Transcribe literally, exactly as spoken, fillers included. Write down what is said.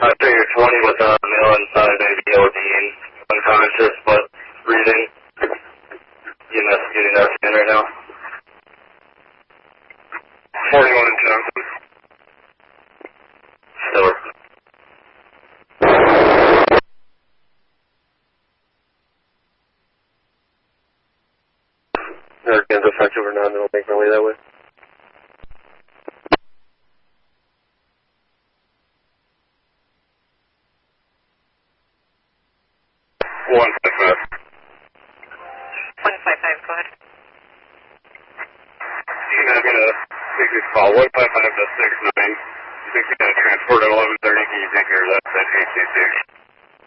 I figured twenty with a male inside, maybe ODing, unconscious, but breathing. E M S getting that scan right now. forty-one in Johnson. Stiller. Americans effective or not, they'll make my way that way. one five five. one five five, go ahead. I'm going to take this call. one five five to six nine. I think we got a transport at eleven thirty. Can you take care of that? That's eight two six.